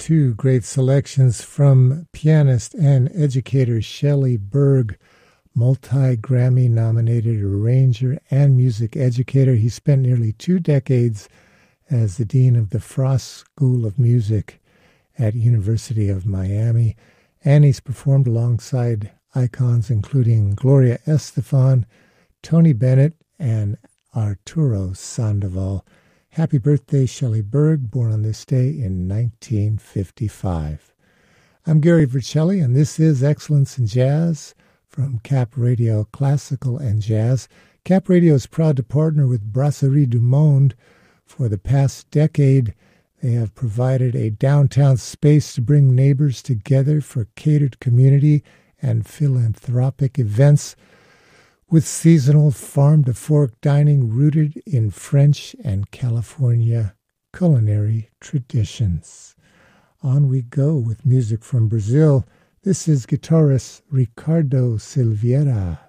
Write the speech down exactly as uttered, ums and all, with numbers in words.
two great selections from pianist and educator Shelley Berg, multi-Grammy nominated arranger and music educator. He spent nearly two decades as the dean of the Frost School of Music at University of Miami, and he's performed alongside icons including Gloria Estefan, Tony Bennett, and Arturo Sandoval. Happy birthday, Shelley Berg, born on this day in nineteen fifty-five. I'm Gary Vercelli, and this is Excellence in Jazz from Cap Radio Classical and Jazz. Cap Radio is proud to partner with Brasserie du Monde. For the past decade, they have provided a downtown space to bring neighbors together for catered community and philanthropic events, with seasonal farm-to-fork dining rooted in French and California culinary traditions. On we go with music from Brazil. This is guitarist Ricardo Silveira.